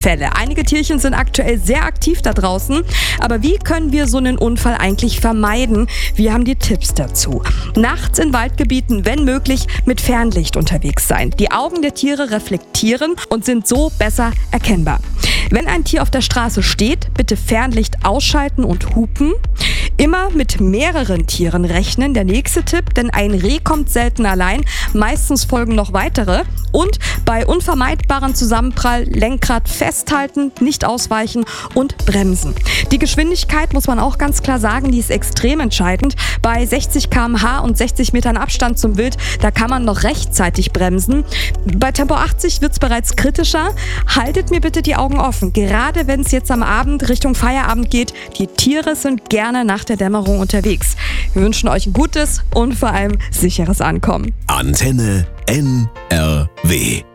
Unfälle. Einige Tierchen sind aktuell sehr aktiv da draußen. Aber wie können wir so einen Unfall eigentlich vermeiden? Wir haben die Tipps dazu. Nachts in Waldgebieten, wenn möglich, mit Fernlicht unterwegs sein. Die Augen der Tiere reflektieren und sind so besser erkennbar. Wenn ein Tier auf der Straße steht, bitte Fernlicht ausschalten und hupen. Immer mit mehreren Tieren rechnen, der nächste Tipp, denn ein Reh kommt selten allein, meistens folgen noch weitere. Und bei unvermeidbaren Zusammenprall Lenkrad festhalten, nicht ausweichen und bremsen. Die Geschwindigkeit, muss man auch ganz klar sagen, die ist extrem entscheidend. Bei 60 km/h und 60 Metern Abstand zum Wild, da kann man noch rechtzeitig bremsen. Bei Tempo 80 wird es bereits kritischer. Haltet mir bitte die Augen offen, gerade wenn es jetzt am Abend Richtung Feierabend geht. Die Tiere sind gerne nach der Dämmerung unterwegs. Wir wünschen euch ein gutes und vor allem sicheres Ankommen. Antenne NRW.